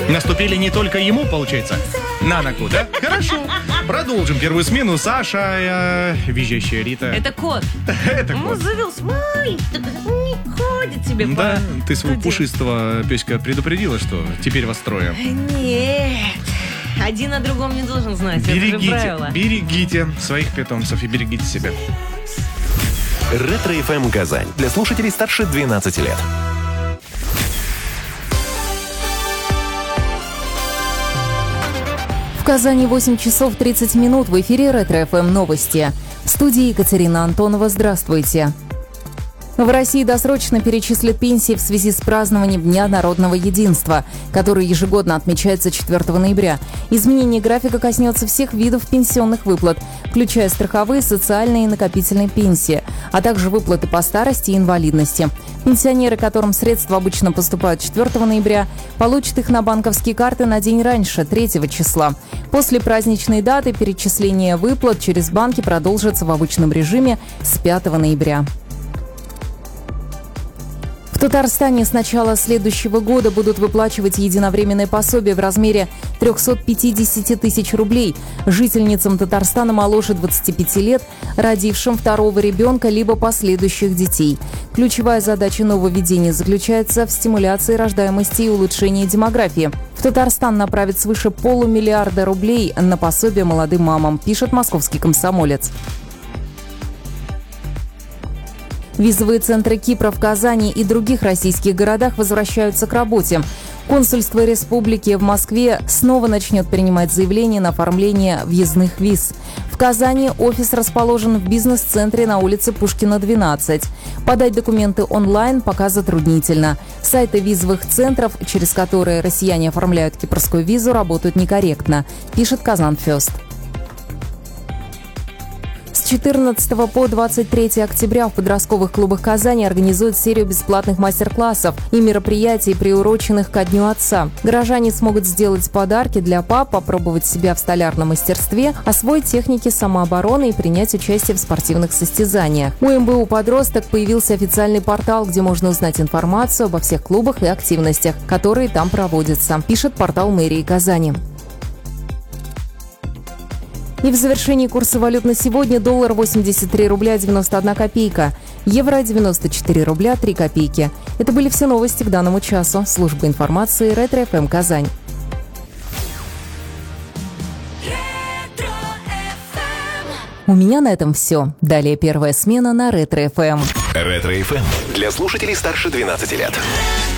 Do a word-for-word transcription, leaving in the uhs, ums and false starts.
Наступили не только ему, получается, на ногу, да? Хорошо. Продолжим первую смену. Саша, э, визжащая Рита. Это кот. Это Он кот. завелся. Ой, не ходит тебе по Да, ты своего студии. пушистого песька предупредила, что теперь вас трое. Нет. Один о другом не должен знать. Это же Берегите, правило. берегите своих питомцев и берегите себя. Ретро-эф эм Казань. Для слушателей старше двенадцати лет. В Казани восемь часов тридцать минут. В эфире Ретро-эф эм новости. В студии Екатерина Антонова. Здравствуйте. В России досрочно перечислят пенсии в связи с празднованием Дня народного единства, который ежегодно отмечается четвёртого ноября. Изменение графика коснется всех видов пенсионных выплат, включая страховые, социальные и накопительные пенсии, а также выплаты по старости и инвалидности. Пенсионеры, которым средства обычно поступают четвёртого ноября, получат их на банковские карты на день раньше, третьего числа. После праздничной даты перечисление выплат через банки продолжится в обычном режиме с пятого ноября. В Татарстане с начала следующего года будут выплачивать единовременное пособие в размере триста пятьдесят тысяч рублей жительницам Татарстана моложе двадцати пяти лет, родившим второго ребенка либо последующих детей. Ключевая задача нововведения заключается в стимуляции рождаемости и улучшении демографии. В Татарстан направит свыше полумиллиарда рублей на пособие молодым мамам, пишет «Московский комсомолец». Визовые центры Кипра в Казани и других российских городах возвращаются к работе. Консульство республики в Москве снова начнет принимать заявления на оформление въездных виз. В Казани офис расположен в бизнес-центре на улице Пушкина, двенадцать. Подать документы онлайн пока затруднительно. Сайты визовых центров, через которые россияне оформляют кипрскую визу, работают некорректно, пишет «Казанфест». С четырнадцатого по двадцать третье октября в подростковых клубах Казани организуют серию бесплатных мастер-классов и мероприятий, приуроченных ко Дню отца. Горожане смогут сделать подарки для пап, попробовать себя в столярном мастерстве, освоить техники самообороны и принять участие в спортивных состязаниях. У эм бэ у «Подросток» появился официальный портал, где можно узнать информацию обо всех клубах и активностях, которые там проводятся, пишет портал мэрии Казани. И в завершении курса валют на сегодня: доллар восемьдесят три рубля девяносто одна копейка, евро девяносто четыре рубля три копейки. Это были все новости к данному часу. Служба информации Ретро-эф эм Казань. У меня на этом все. Далее первая смена на Ретро-эф эм. Ретро-эф эм. Для слушателей старше двенадцати лет.